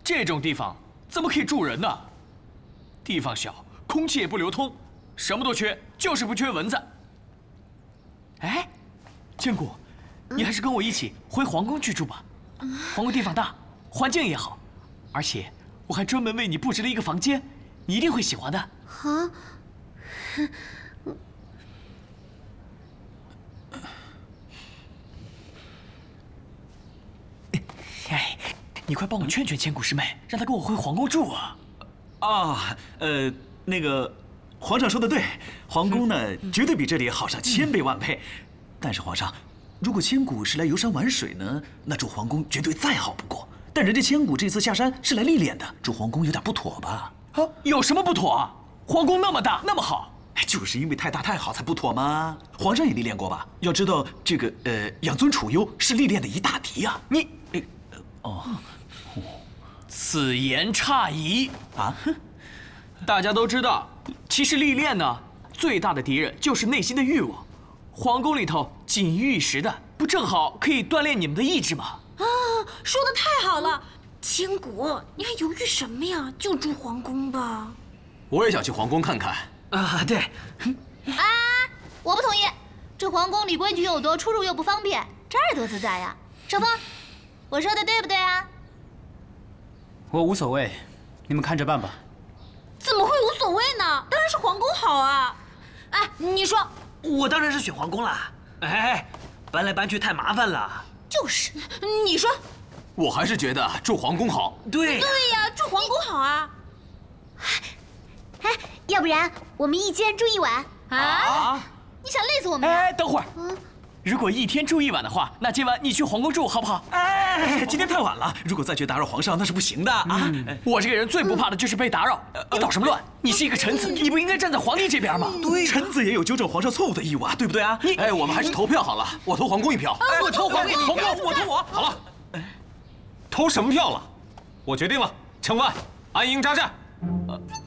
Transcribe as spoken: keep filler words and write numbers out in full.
这种地方怎么可以住人呢？地方小，空气也不流通，什么都缺，就是不缺蚊子。哎，千古，你还是跟我一起回皇宫去住吧。皇宫地方大，环境也好，而且我还专门为你布置了一个房间，你一定会喜欢的。 啊！ 哎，你快帮我劝劝千古师妹，让她跟我回皇宫住啊！ 啊，呃，那个，皇上说的对，皇宫呢绝对比这里好上千倍万倍。但是皇上，如果千古是来游山玩水呢，那住皇宫绝对再好不过。但人家千古这次下山是来历练的，住皇宫有点不妥吧？ 啊，有什么不妥啊？皇宫那么大，那么好。 就是因为太大太好才不妥吗？皇上也历练过吧？要知道这个呃，养尊处优是历练的一大敌呀、啊。你，呃，哦， 此言差矣啊！ 大家都知道，其实历练呢，最大的敌人就是内心的欲望。皇宫里头锦衣玉食的，不正好可以锻炼你们的意志吗？ 啊，说的太好了，千古，你还犹豫什么呀？就住皇宫吧。 我也想去皇宫看看。 啊，对， 啊，我不同意。这皇宫里规矩又多，出入又不方便，这儿多自在呀！少峰，我说的对不对啊？ 我无所谓，你们看着办吧。 怎么会无所谓呢？当然是皇宫好啊！哎，你说， 我当然是选皇宫啦。哎，搬来搬去太麻烦了。 就是，你说， 我还是觉得住皇宫好。 对， 对呀，住皇宫好啊。 哎，要不然我们一间住一晚啊？你想累死我们呀？ 哎，等会儿，嗯，如果一天住一晚的话，那今晚你去皇宫住好不好？ 哎，今天太晚了，如果再去打扰皇上，那是不行的啊！ 嗯、我这个人最不怕的就是被打扰。嗯、你捣什么乱？你是一个臣子，你不应该站在皇帝这边吗？ 对，臣子也有纠正皇上错误的义务啊，对不对啊？ 你，哎，我们还是投票好了，我投皇宫一票。 哎，我投皇宫，投票，我投我。 好了，投什么票了？我决定了，城外安营扎寨。